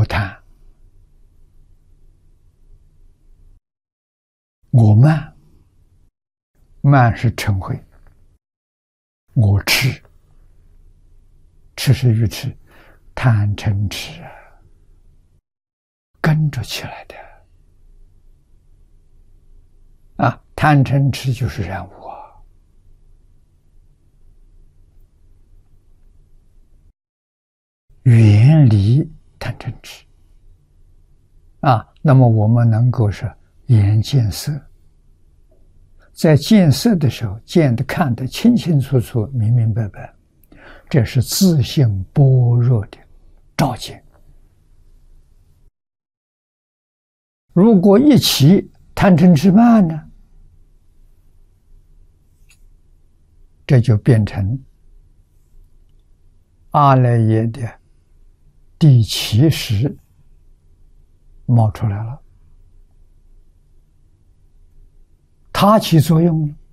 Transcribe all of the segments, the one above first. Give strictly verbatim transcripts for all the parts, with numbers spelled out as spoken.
我贪，我慢，慢是嗔恚，我痴，痴是愚痴，贪嗔痴啊，跟着起来的啊，贪嗔痴就是染污啊。远离贪嗔痴啊，那么我们能够是眼见色，在见色的时候，见得看得清清楚楚、明明白白，这是自性般若的照见。如果一起贪嗔痴慢呢，这就变成阿赖耶的第七识冒出来了，它起作用了，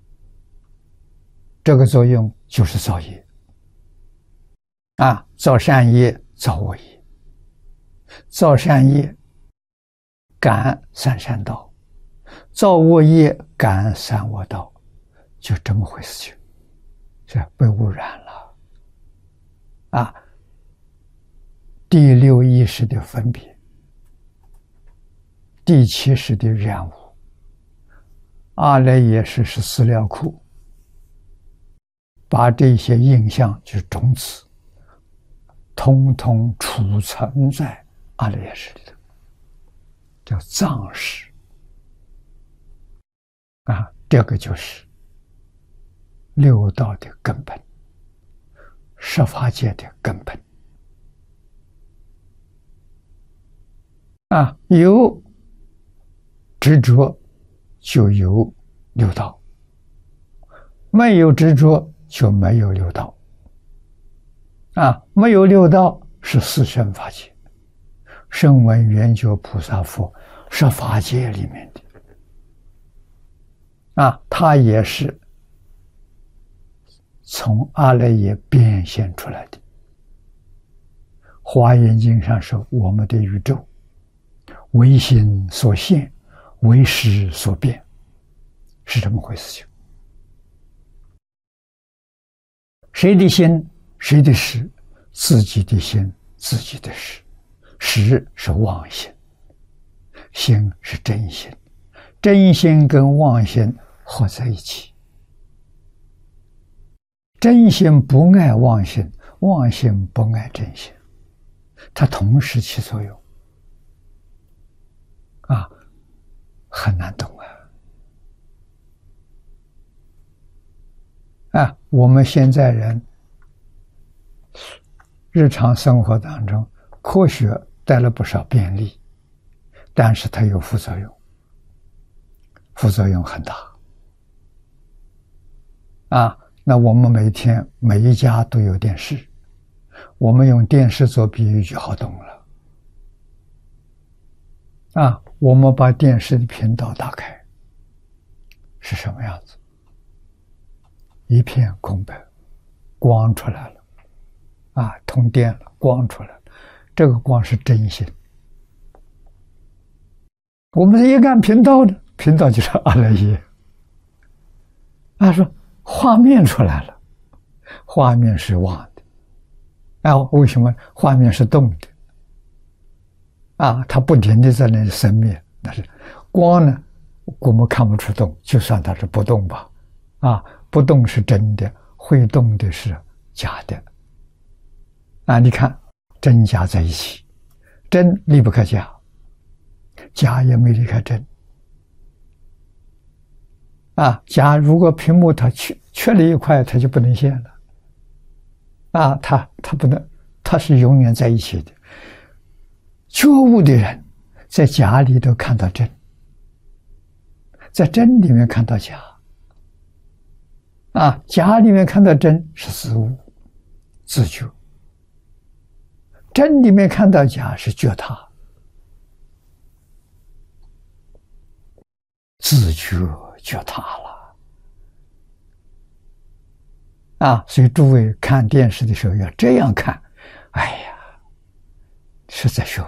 这个作用就是造业啊，造善业，造恶业，造善业感三善道，造恶业感三恶道，就这么回事情，这被污染了啊。第六意识的分别，第七识的染污，阿赖耶识是资料库，把这些印象就是种子通通储存在阿赖耶识里头，叫藏识啊，这个就是六道的根本，十法界的根本啊，有执着就有六道，没有执着就没有六道啊，没有六道是四圣法界，声闻缘觉菩萨佛是法界里面的啊，它也是从阿赖耶变现出来的。华严经上说，我们的宇宙为心所现，为识所变，是这么回事情。谁的心，谁的识？自己的心，自己的识。识是妄心，心是真心，真心跟妄心合在一起。真心不爱妄心，妄心不爱真心，它同时起作用啊，很难懂啊！啊，我们现在人日常生活当中，科学带了不少便利，但是它有副作用，副作用很大啊。那我们每天每一家都有电视，我们用电视做比喻就好懂了啊。我们把电视的频道打开，是什么样子？一片空白，光出来了啊，通电了，光出来了，这个光是真心。我们一按频道呢，频道就是阿赖耶啊，说画面出来了，画面是妄的啊，为什么画面是动的啊？它不停的在那里生灭，但是光呢，我们看不出动，就算它是不动吧啊，不动是真的，会动的是假的啊。你看真假在一起，真离不开假，假也没离开真啊。假如果屏幕它缺缺了一块，它就不能现了啊，它它不能，它是永远在一起的。觉悟的人在假里头看到真，在真里面看到假啊，假里面看到真是自悟自觉，真里面看到假是觉他自觉觉他了啊。所以诸位看电视的时候要这样看，哎呀，是在学